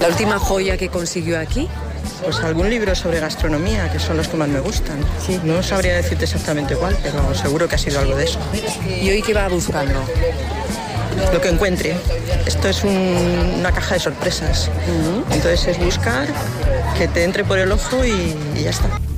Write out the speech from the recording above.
¿La última joya que consiguió aquí? Pues algún libro sobre gastronomía, que son los que más me gustan. Sí. No sabría decirte exactamente cuál, pero seguro que ha sido algo de eso. ¿Y hoy qué va buscando? Lo que encuentre. Esto es una caja de sorpresas. Entonces es buscar, que te entre por el ojo y ya está.